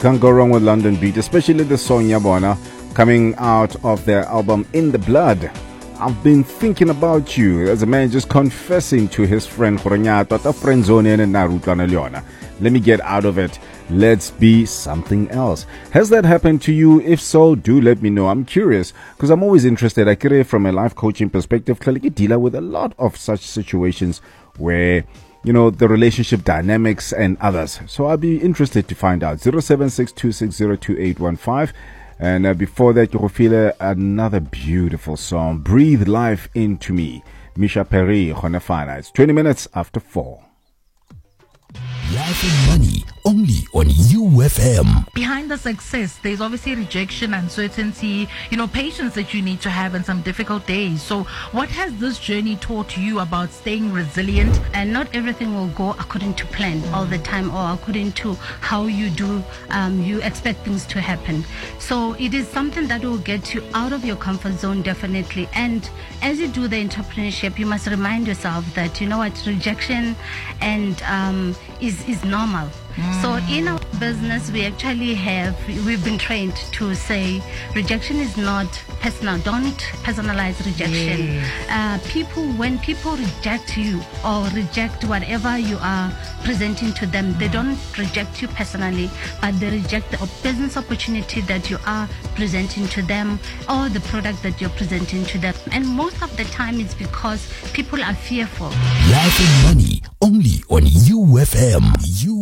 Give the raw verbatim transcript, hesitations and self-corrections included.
can't go wrong with London Beat, especially the song Yabona coming out of their album In the Blood. I've been thinking about you, as a man just confessing to his friend Khoronyato, a friend zone in Naruto Leona. Let me get out of it. Let's be something else. Has that happened to you? If so, do let me know. I'm curious because I'm always interested. I care from a life coaching perspective. Clearly, deal with a lot of such situations where, you know, the relationship dynamics and others. So I'll be interested to find out. zero seven six two six zero two eight one five. And uh, before that, you will feel another beautiful song, Breathe Life Into Me. Misha Perry, Khonefana. It's twenty minutes after four. Life and Money, only on U F M. Behind the success, there's obviously rejection, uncertainty, you know, patience that you need to have in some difficult days. So what has this journey taught you about staying resilient? And not everything will go according to plan mm. all the time, or according to how you do, um, you expect things to happen. So it is something that will get you out of your comfort zone, definitely. And as you do the entrepreneurship, you must remind yourself that, you know what, rejection and um, is is normal. Mm. So in our business, we actually have, we've been trained to say rejection is not personal. Don't personalize rejection. Yeah. Uh, people, when people reject you or reject whatever you are presenting to them, mm. they don't reject you personally, but they reject the business opportunity that you are presenting to them or the product that you're presenting to them. And most of the time it's because people are fearful. Life and Money, only on U F M. U